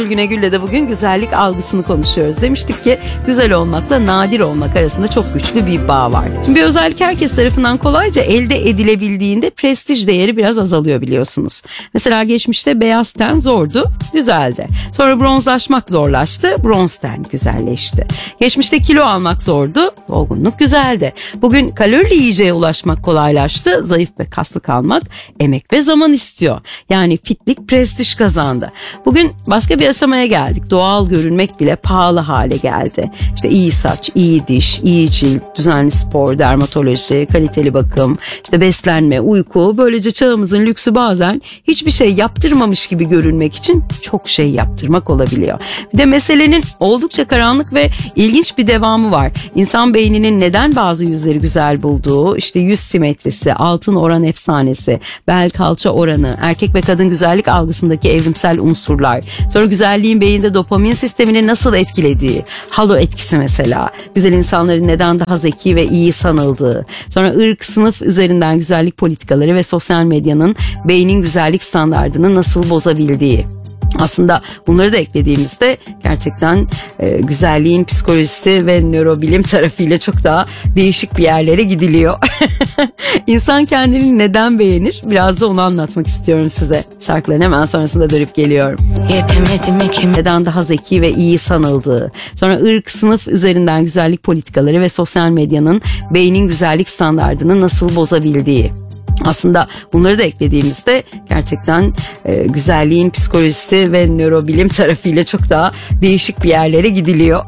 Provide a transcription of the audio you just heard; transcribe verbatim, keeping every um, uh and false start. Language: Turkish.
Nurgül Günegül'le de bugün güzellik algısını konuşuyoruz. Demiştik ki güzel olmakla nadir olmak arasında çok güçlü bir bağ var. Şimdi bir özellik herkes tarafından kolayca elde edilebildiğinde prestij değeri biraz azalıyor biliyorsunuz. Mesela geçmişte beyaz ten zordu, güzeldi. Sonra bronzlaşmak zorlaştı, bronz ten güzelleşti. Geçmişte kilo almak zordu, dolgunluk güzeldi. Bugün kalorili yiyeceğe ulaşmak kolaylaştı, zayıf ve kaslı kalmak emek ve zaman istiyor. Yani fitlik prestij kazandı. Bugün başka bir aşamaya geldik. Doğal görünmek bile pahalı hale geldi. İşte iyi saç, iyi diş, iyi cilt, düzenli spor, dermatoloji, kaliteli bakım, işte beslenme, uyku. Böylece çağımızın lüksü bazen hiçbir şey yaptırmamış gibi görünmek için çok şey yaptırmak olabiliyor. Bir de meselenin oldukça karanlık ve ilginç bir devamı var. İnsan beyninin neden bazı yüzleri güzel bulduğu, işte yüz simetrisi, altın oran efsanesi, bel kalça oranı, erkek ve kadın güzellik algısındaki evrimsel unsurlar, sonra güzelliğin beyinde dopamin sistemini nasıl etkilediği, halo etkisi mesela, güzel insanların neden daha zeki ve iyi sanıldığı, sonra ırk, sınıf üzerinden güzellik politikaları ve sosyal medyanın beynin güzellik standardını nasıl bozabildiği. Aslında bunları da eklediğimizde gerçekten e, güzelliğin psikolojisi ve nörobilim tarafıyla çok daha değişik bir yerlere gidiliyor. İnsan kendini neden beğenir? Biraz da onu anlatmak istiyorum size. Şarkıların hemen sonrasında dönüp geliyorum. Yetemedim kim? Neden daha zeki ve iyi sanıldığı, sonra ırk, sınıf üzerinden güzellik politikaları ve sosyal medyanın beynin güzellik standardını nasıl bozabildiği. Aslında bunları da eklediğimizde gerçekten e, güzelliğin psikolojisi ve nörobilim tarafıyla çok daha değişik bir yerlere gidiliyor.